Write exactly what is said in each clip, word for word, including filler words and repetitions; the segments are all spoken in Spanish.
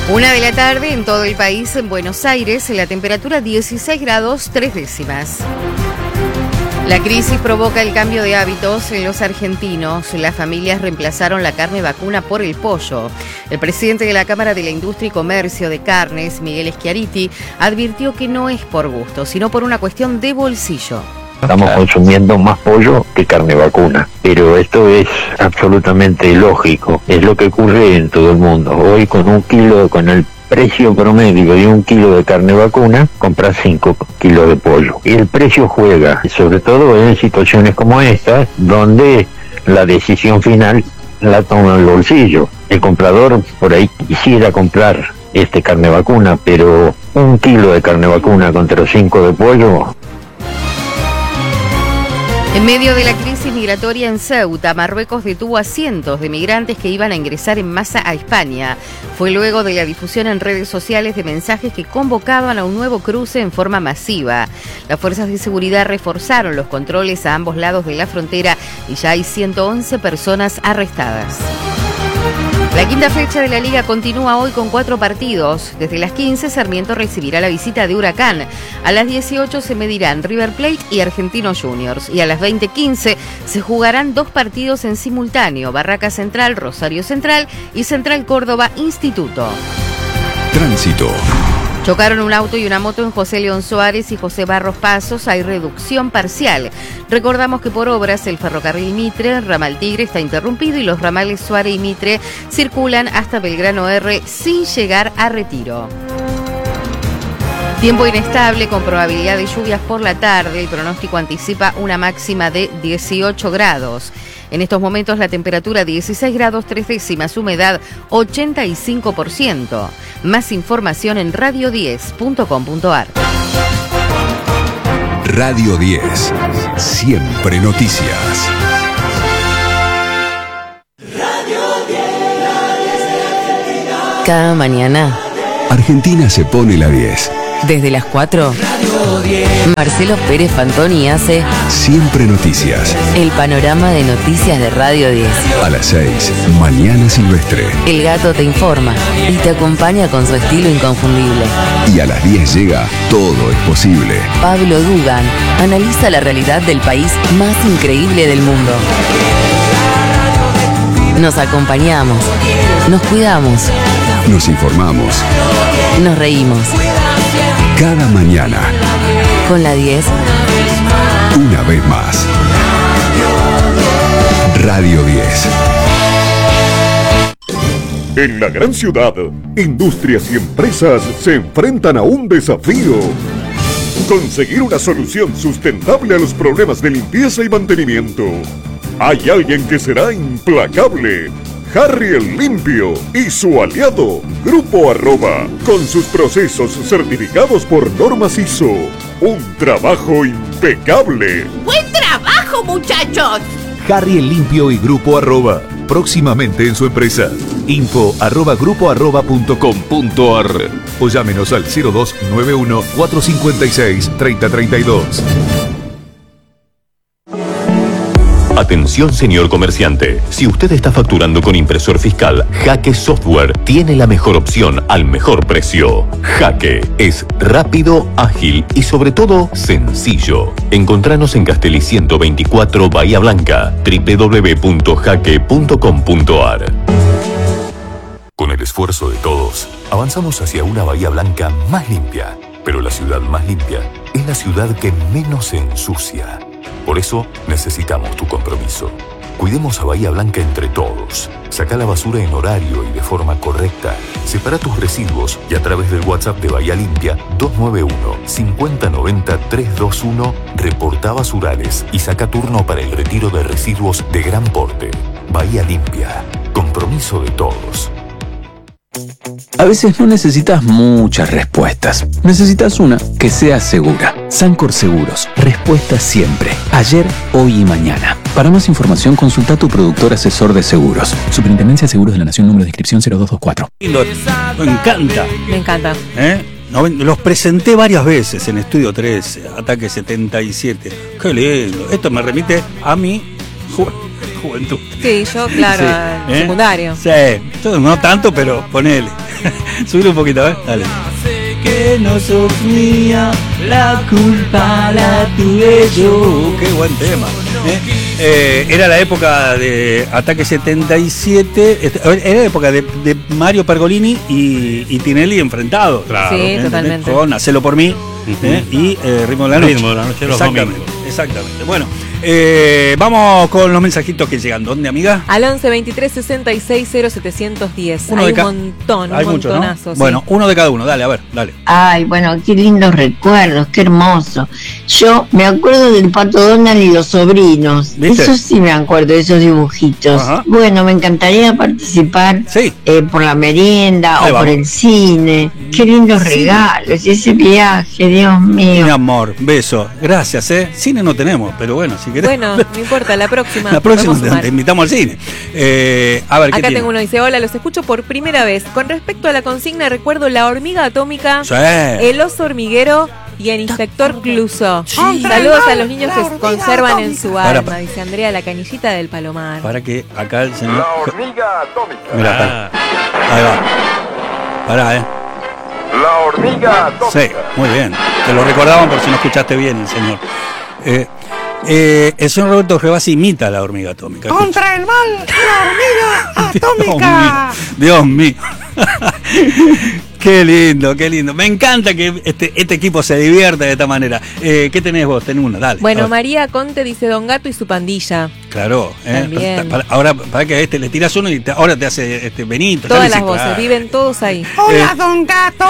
Una de la tarde en todo el país, en Buenos Aires, la temperatura dieciséis grados tres décimas. La crisis provoca el cambio de hábitos en los argentinos. Las familias reemplazaron la carne vacuna por el pollo. El presidente de la Cámara de la Industria y Comercio de Carnes, Miguel Schiaretti, advirtió que no es por gusto, sino por una cuestión de bolsillo. Estamos consumiendo más pollo que carne vacuna, pero esto es absolutamente lógico, es lo que ocurre en todo el mundo. Hoy con un kilo, con el precio promedio de un kilo de carne vacuna, compras cinco kilos de pollo. Y el precio juega, sobre todo en situaciones como esta, donde la decisión final la toma el bolsillo. El comprador por ahí quisiera comprar este carne vacuna, pero un kilo de carne vacuna contra cinco de pollo. En medio de la crisis migratoria en Ceuta, Marruecos detuvo a cientos de migrantes que iban a ingresar en masa a España. Fue luego de la difusión en redes sociales de mensajes que convocaban a un nuevo cruce en forma masiva. Las fuerzas de seguridad reforzaron los controles a ambos lados de la frontera y ya hay ciento once personas arrestadas. La quinta fecha de la Liga continúa hoy con cuatro partidos. Desde las quince, Sarmiento recibirá la visita de Huracán. A las dieciocho se medirán River Plate y Argentinos Juniors. Y a las veinte quince se jugarán dos partidos en simultáneo: Barraca Central, Rosario Central y Central Córdoba Instituto. Tránsito. Chocaron un auto y una moto en José León Suárez y José Barros Pasos. Hay reducción parcial. Recordamos que por obras el ferrocarril Mitre, ramal Tigre, está interrumpido y los ramales Suárez y Mitre circulan hasta Belgrano R sin llegar a Retiro. Tiempo inestable con probabilidad de lluvias por la tarde. El pronóstico anticipa una máxima de dieciocho grados. En estos momentos la temperatura dieciséis grados tres décimas, humedad ochenta y cinco por ciento. Más información en radio diez punto com punto a r. Radio diez. Siempre noticias. Cada mañana Argentina se pone la diez. Desde las cuatro, Marcelo Pérez Fantoni hace Siempre Noticias. el panorama de noticias de Radio diez. A las seis, Mañana Silvestre. El gato te informa y te acompaña con su estilo inconfundible. Y a las diez llega Todo es Posible. Pablo Dugan analiza la realidad del país más increíble del mundo. Nos acompañamos, nos cuidamos, Nos informamos. nos reímos. Cada mañana, Con la diez, una vez más. Radio diez. En la gran ciudad, industrias y empresas se enfrentan a un desafío: conseguir una solución sustentable a los problemas de limpieza y mantenimiento. Hay alguien que será implacable: Harry el Limpio y su aliado, Grupo Arroba, con sus procesos certificados por normas I S O. Un trabajo impecable. ¡Buen trabajo, muchachos! Harry el Limpio y Grupo Arroba, próximamente en su empresa. Info arroba grupo arroba punto com punto a r o llámenos al cero dos nueve uno cuatro cinco seis tres cero tres dos. Atención, señor comerciante. Si usted está facturando con impresor fiscal, Jaque Software tiene la mejor opción al mejor precio. Jaque es rápido, ágil y sobre todo sencillo. Encontranos en Castelli ciento veinticuatro, Bahía Blanca, doble u doble u doble u punto jaque punto com punto a r. Con el esfuerzo de todos, avanzamos hacia una Bahía Blanca más limpia. Pero la ciudad más limpia es la ciudad que menos se ensucia. Por eso necesitamos tu compromiso. Cuidemos a Bahía Blanca entre todos. Saca la basura en horario y de forma correcta. Separa tus residuos y a través del WhatsApp de Bahía Limpia dos nueve uno, cinco cero nueve cero, tres dos uno reporta basurales y saca turno para el retiro de residuos de gran porte. Bahía Limpia. Compromiso de todos. A veces no necesitas muchas respuestas. Necesitas una que sea segura. Sancor Seguros. Respuesta siempre. Ayer, hoy y mañana. Para más información, consulta a tu productor asesor de seguros. Superintendencia de Seguros de la Nación, número de inscripción cero dos dos cuatro. Me encanta. Me encanta. ¿Eh? No, los presenté varias veces en Estudio trece, Ataque setenta y siete. Qué lindo. Esto me remite a mi ju- juventud. Sí, yo, claro, Sí. ¿Eh? secundario. Sí, yo no tanto, pero ponele. Subir un poquito, ¿eh? Dale. Sé que no sos mía, la culpa la tuve yo. Qué buen tema. ¿eh? Eh, era la época de Ataque setenta y siete, era la época de, de Mario Pergolini y, y Tinelli enfrentados. Claro. Sí, ¿eh? Totalmente. Con Hacelo por mí uh-huh. ¿eh? y eh, Ritmo de la Noche. Ritmo de la Noche, los exactamente, domingos. exactamente. Bueno, eh, vamos con los mensajitos que llegan. ¿Dónde, amiga? Al once veintitrés sesenta y seis cero setecientos diez. Uno Hay de un ca- montón, un Hay muchos, ¿no? montonazo. Sí. Bueno, uno de cada uno. Dale, a ver, dale. Ay, bueno, qué lindos recuerdos, qué hermoso. Yo me acuerdo del Pato Donald y los sobrinos. ¿Viste? Eso sí me acuerdo de esos dibujitos. Ajá. Bueno, me encantaría participar sí. eh, por la merienda Ahí o vamos. por el cine. Qué lindos Sí. regalos y ese viaje, Dios mío. Mi amor, beso. Gracias, ¿eh? Cine no tenemos, pero bueno, si querés. Bueno, no importa, la próxima. La próxima podemos te, sumar. te invitamos al cine. Eh, a ver, ¿qué Acá tiene? tengo uno, dice, hola, los escucho por primera vez. Con respecto a la consigna, recuerdo La Hormiga Atómica, Sí. El Oso Hormiguero y El Inspector Clouseau. Saludos a los niños que se conservan en su Para, alma, dice Andrea, la canillita del Palomar. Para que acá el señor. La hormiga atómica. Mira, para. Ahí va. Pará, eh. La hormiga atómica. Sí, muy bien. Te lo recordaban por si no escuchaste bien el señor. Eh, eh, el señor Roberto Gervasi imita a la hormiga atómica. Contra el mal, la hormiga atómica. Dios mío. Dios mío. Qué lindo, qué lindo. Me encanta que este, este equipo se divierta de esta manera. Eh, ¿Qué tenés vos? Tenés una, dale. Bueno, A ver. María Conte dice Don Gato y su pandilla. Claro, eh. También. Para- ahora para que a este le tiras uno y te- ahora te hace este Benito. Todas ¿sabes? las Sí, voces, claro. viven todos ahí. Hola, Eh. don Gato.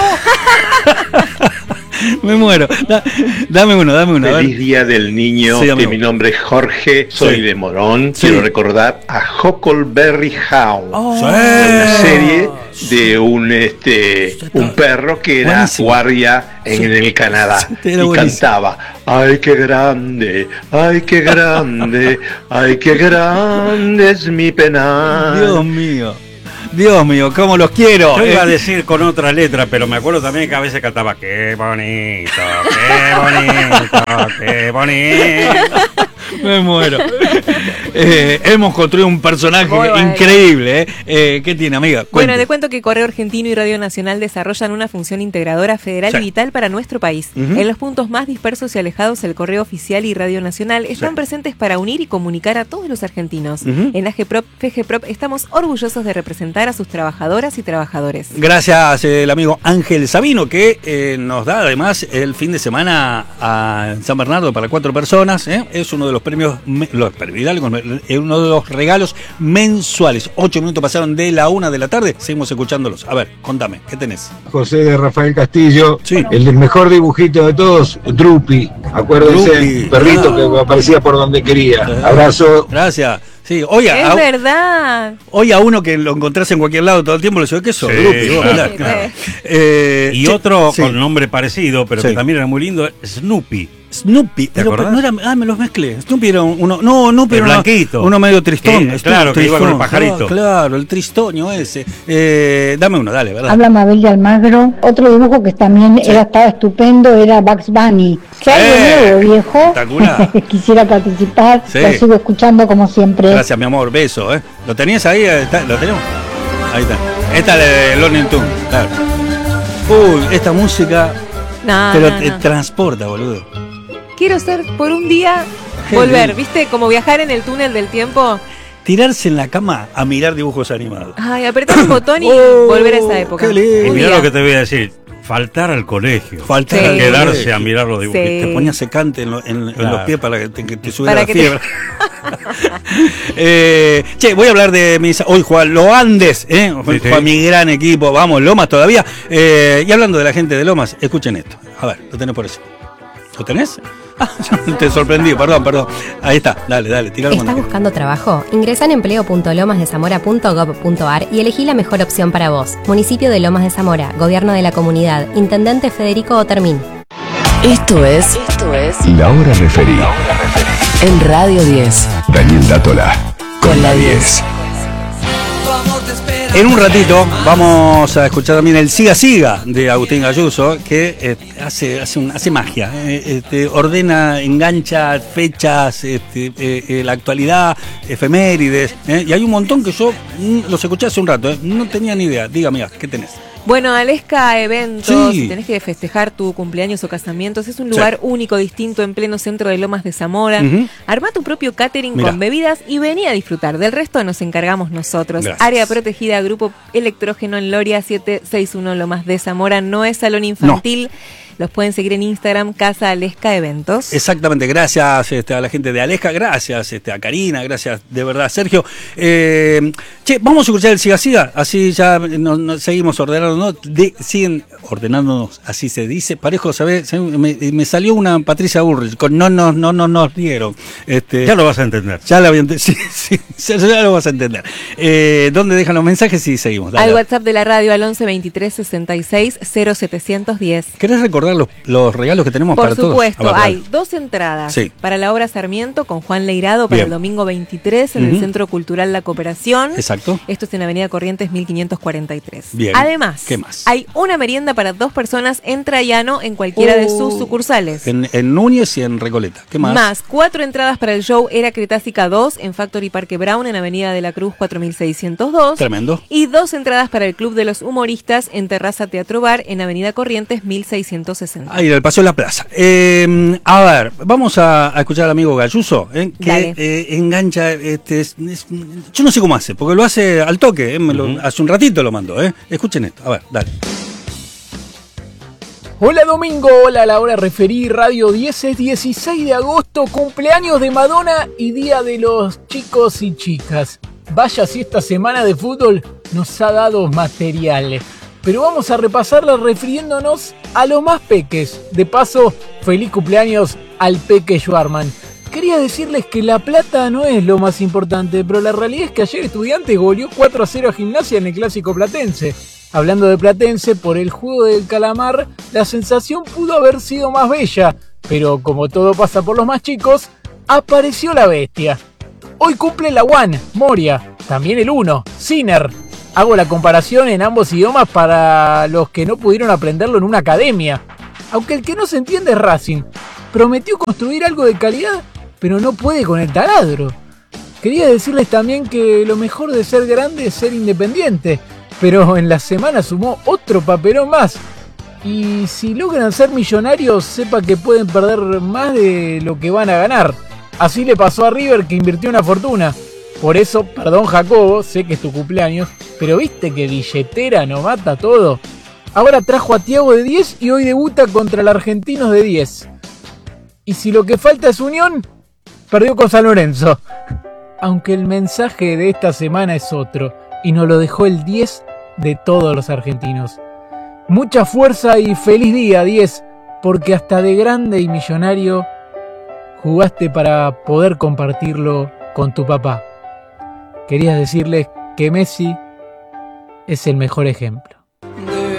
Me muero. Da- dame uno, dame uno. a ver. Feliz Día del Niño, Sí, que amigo. mi nombre es Jorge, soy Sí. de Morón. Sí. Quiero recordar a Huckleberry Hound, Oh. una serie de un este un perro que era Buenísimo. guardia en, Sí. en el Canadá Sí, era y buenísimo. cantaba: ay qué grande, ay qué grande, ay qué grande es mi penal. Dios mío. Dios mío, cómo los quiero. Yo iba a Eh, decir con otra letra, pero me acuerdo también que a veces cantaba qué bonito, qué bonito, qué bonito. Me muero. Eh, hemos construido un personaje Muy bueno. increíble. ¿eh? Eh, ¿Qué tiene, amiga? Bueno, Cuente. te cuento que Correo Argentino y Radio Nacional desarrollan una función integradora federal Sí. y vital para nuestro país. Ujú. En los puntos más dispersos y alejados, el Correo Oficial y Radio Nacional están Sí. presentes para unir y comunicar a todos los argentinos. Ujú. En AGPROP, FGPROP estamos orgullosos de representar a sus trabajadoras y trabajadores. Gracias eh, el amigo Ángel Sabino, que eh, nos da además el fin de semana a San Bernardo para cuatro personas. ¿eh? Es uno de los premios, me- los premios Hidalgo, es uno de los regalos mensuales. Ocho minutos pasaron de la una de la tarde. Seguimos escuchándolos. A ver, contame, ¿qué tenés? José de Rafael Castillo, Sí. el mejor dibujito de todos, Drupi. Acuérdense, Drupi, el perrito ah. que aparecía por donde quería. Abrazo. Gracias. Sí, oye, Es a, verdad. hoy a uno que lo encontrás en cualquier lado todo el tiempo le digo, ¿qué sos? Sí, Drupi, vos, claro. claro, claro. Eh, Y che, otro sí. con nombre parecido, pero Sí. que también era muy lindo, Snoopy. Snoopy, pero, acordás? pero no era, ah, me los mezclé. Snoopy era uno, no, no, pero El uno, blanquito. uno medio tristón. Eh, Snoopy, claro, que iba con el tristón. pajarito. Ah, claro, el tristoño ese. Eh, dame uno, dale, ¿verdad? Habla Mabel de Almagro. Otro dibujo que también Sí. era, estaba estupendo era Bugs Bunny. ¿Qué hay de Eh, nuevo, viejo? espectacular. Quisiera participar. Sí. Lo sigo escuchando como siempre. Gracias, mi amor, beso, ¿eh? ¿Lo tenías ahí? Está- ¿Lo tenemos? Ahí está. Esta es de Looney Tunes, claro. Uy, esta música No, te lo no, te no. transporta, boludo. Quiero ser por un día Qué volver, lindo. ¿viste? Como viajar en el túnel del tiempo. Tirarse en la cama a mirar dibujos animados. Ay, apretar un botón y Oh, volver a esa época. qué lindo. Y Un mirá día. lo que te voy a decir, faltar al colegio. Faltar Sí. al Quedarse colegio. a mirar los dibujitos. Sí. Te ponía secante en, lo- en- en Claro. los pies para que te, que te subiera Para la que te- fiebre. eh, che, voy a hablar de mis. Hoy juega los Andes, ¿eh? Sí, Juega sí. mi gran equipo. Vamos, Lomas todavía. Eh, y hablando de la gente de Lomas, escuchen esto. A ver, lo tenés por eso. ¿Lo tenés? Ah, te sorprendí, perdón, perdón. Ahí está, dale, dale, tiralo. ¿Estás buscando trabajo? Ingresa en empleo punto lomas de zamora punto gob punto ar y elegí la mejor opción para vos. Municipio de Lomas de Zamora, Gobierno de la Comunidad, Intendente Federico Otermín. Esto es Esto es La Hora Referí. en Radio diez. Daniel Dátola. Con la diez. En un ratito vamos a escuchar también el Siga Siga de Agustín Gayuso, que eh, hace, hace, un- hace magia, eh, este, ordena, engancha fechas, este, eh, eh, la actualidad, efemérides, eh, y hay un montón que yo mm, los escuché hace un rato, eh, no tenía ni idea. Dígame, ¿qué tenés? Bueno, Aleska Eventos, Sí. si tenés que festejar tu cumpleaños o casamientos, es un lugar Sí. único, distinto, en pleno centro de Lomas de Zamora. Ujú. Armá tu propio catering Mirá. con bebidas y vení a disfrutar. Del resto nos encargamos nosotros. Gracias. Área protegida, Grupo Electrógeno en Loria siete seis uno Lomas de Zamora. No es salón infantil. Los pueden seguir en Instagram, Casa Aleska Eventos. Exactamente, gracias este, a la gente de Aleska, gracias este, a Karina, gracias de verdad, Sergio. Eh, che, vamos a escuchar el siga siga, así ya nos, nos seguimos ordenándonos, de, siguen ordenándonos, así se dice. Parejo, ¿sabes? Me, me salió una Patricia Bullrich con no nos no, no, nos dieron. Este, Ya lo vas a entender. Ya lo, sí, sí, ya, ya lo vas a entender. Eh, ¿Dónde dejan los mensajes? Y seguimos. Dale. Al WhatsApp de la radio al once veintitrés sesenta y seis cero setecientos diez. ¿Querés recordar los, los regalos que tenemos Por para supuesto, todos? A ver, hay dale. dos entradas Sí. para la obra Sarmiento con Juan Leirado para Bien. el domingo veintitrés en Ujú. el Centro Cultural La Cooperación. Exacto. Esto es en Avenida Corrientes mil quinientos cuarenta y tres. Bien. Además, ¿Qué más? hay una merienda para dos personas en Traiano en cualquiera de sus sucursales. En, en Núñez y en Recoleta. ¿Qué más? Más cuatro entradas para el show Era Cretácica dos en Factory Parque Brown en Avenida de la Cruz cuatro mil seiscientos dos. Tremendo. Y dos entradas para el Club de los Humoristas en Terraza Teatro Bar en Avenida Corrientes mil seiscientos sesenta. Ahí, el Paseo de la Plaza. Eh, a ver, vamos a, a escuchar al amigo Galluso, eh, que Dale. eh, engancha, este, es- es- yo no sé cómo hace, porque lo hace al toque, eh, me lo- hace un ratito lo mandó. Eh. Escuchen esto, a ver, dale. Hola Domingo, hola la hora referí, Radio diez, es dieciséis de agosto, cumpleaños de Madonna y Día de los Chicos y Chicas. Vaya si esta semana de fútbol nos ha dado material. Pero vamos a repasarla refiriéndonos a los más peques. De paso, feliz cumpleaños al Peque Schwarman. Quería decirles que La Plata no es lo más importante, pero la realidad es que ayer Estudiantes goleó cuatro a cero a Gimnasia en el Clásico Platense. Hablando de Platense, por el juego del calamar, la sensación pudo haber sido más bella, pero como todo pasa por los más chicos, apareció la bestia. Hoy cumple la One, Moria, también el uno, Sinner. Hago la comparación en ambos idiomas para los que no pudieron aprenderlo en una academia. Aunque el que no se entiende es Racing. Prometió construir algo de calidad, pero no puede con el taladro. Quería decirles también que lo mejor de ser grande es ser independiente, pero en la semana sumó otro papelón más. Y si logran ser millonarios, sepa que pueden perder más de lo que van a ganar. Así le pasó a River, que invirtió una fortuna. Por eso, perdón Jacobo, sé que es tu cumpleaños, pero viste que billetera no mata todo. Ahora trajo a Thiago de diez y hoy debuta contra el Argentinos de diez. Y si lo que falta es unión, perdió con San Lorenzo. Aunque el mensaje de esta semana es otro, y nos lo dejó el diez de todos los argentinos. Mucha fuerza y feliz día, diez, porque hasta de grande y millonario jugaste para poder compartirlo con tu papá. Quería decirles que Messi es el mejor ejemplo.